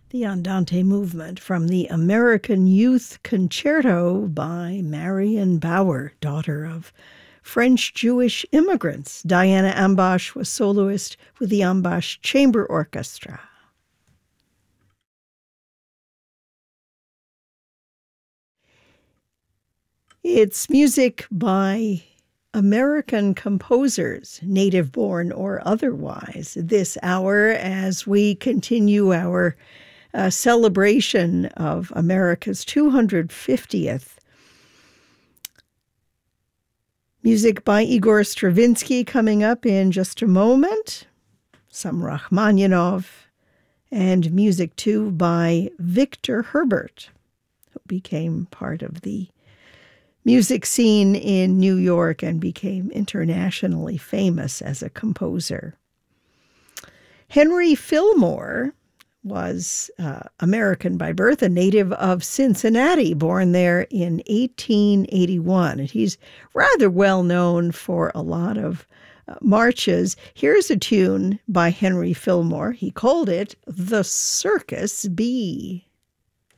The Andante movement from the American Youth Concerto by Marion Bauer, daughter of French-Jewish immigrants. Diana Ambash was soloist with the Ambash Chamber Orchestra. It's music by American composers, native-born or otherwise, this hour as we continue our celebration of America's 250th. Music by Igor Stravinsky coming up in just a moment, some Rachmaninoff, and music too by Victor Herbert, who became part of the music scene in New York and became internationally famous as a composer. Henry Fillmore was American by birth, a native of Cincinnati, born there in 1881. And he's rather well known for a lot of marches. Here's a tune by Henry Fillmore. He called it The Circus Bee.